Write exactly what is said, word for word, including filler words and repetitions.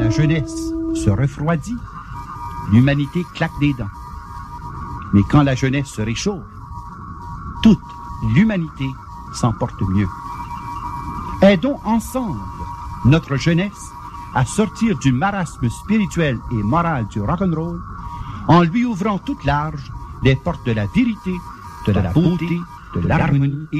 la jeunesse se refroidit, l'humanité claque des dents. Mais quand la jeunesse se réchauffe, toute l'humanité s'en porte mieux. Aidons ensemble notre jeunesse à sortir du marasme spirituel et moral du rock'n'roll en lui ouvrant toutes larges les portes de la vérité, de la beauté, de l'harmonie